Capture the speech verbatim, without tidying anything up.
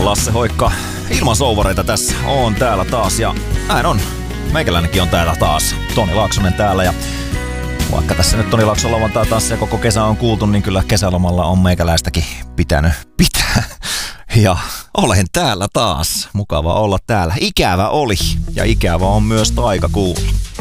Lasse Hoikka, ilman souvareita tässä. Oon täällä taas ja näin on. Meikäläinenkin on täällä taas. Toni Laaksonen täällä ja vaikka tässä nyt Toni Laakson lauantai taas ja koko kesä on kuultu, niin kyllä kesälomalla on meikäläistäkin pitänyt pitää. Ja olen täällä taas. Mukava olla täällä. Ikävä oli ja ikävä on myös taikakuulla.